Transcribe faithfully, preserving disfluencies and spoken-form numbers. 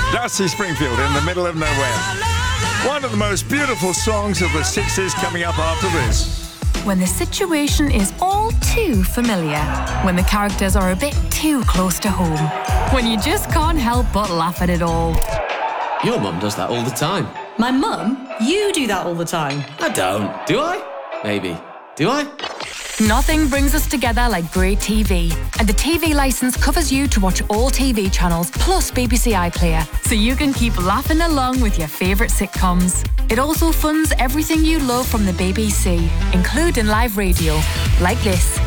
Dusty Springfield in the middle of nowhere. One of the most beautiful songs of the sixties coming up after this. When the situation is all too familiar. When the characters are a bit too close to home. When you just can't help but laugh at it all. Your mum does that all the time. My mum? You do that all the time. I don't. Do I? Maybe. Do I? Nothing brings us together like great T V. And the T V licence covers you to watch all T V channels plus B B C iPlayer, so you can keep laughing along with your favourite sitcoms. It also funds everything you love from the B B C, including live radio, like this.